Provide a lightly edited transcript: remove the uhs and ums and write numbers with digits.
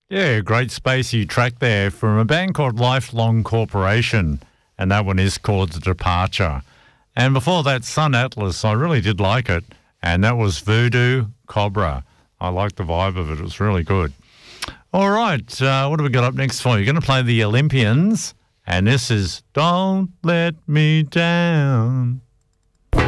Yeah, great spacey track there from a band called Lifelong Corporation, and that one is called The Departure. And before that, Sun Atlas, I really did like it, and that was Voodoo Cobra. I like the vibe of it. It was really good. All right, what have we got up next for you? You're going to play the Olympians, and this is Don't Let Me Down.